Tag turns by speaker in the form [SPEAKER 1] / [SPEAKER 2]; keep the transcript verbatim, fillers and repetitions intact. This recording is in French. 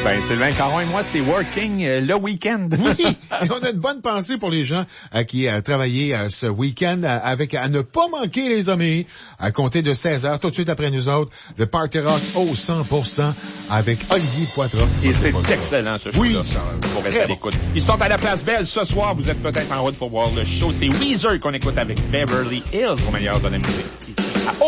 [SPEAKER 1] Ben, Sylvain Caron et moi, c'est Working euh, le week-end.
[SPEAKER 2] Oui, et on a une bonne pensée pour les gens euh, qui ont travaillé euh, ce week-end euh, avec à ne pas manquer les amis à compter de seize heures, tout de suite après nous autres, le Party Rock au cent pour cent avec Olivier Poitras.
[SPEAKER 1] Et c'est excellent, ce show-là.
[SPEAKER 2] Oui, ça,
[SPEAKER 1] pour
[SPEAKER 2] très
[SPEAKER 1] rester à
[SPEAKER 2] bon.
[SPEAKER 1] l'écoute. Ils sont à la Place Belle ce soir. Vous êtes peut-être en route pour voir le show. C'est Weezer qu'on écoute avec Beverly Hills au meilleur de la musique. Ici à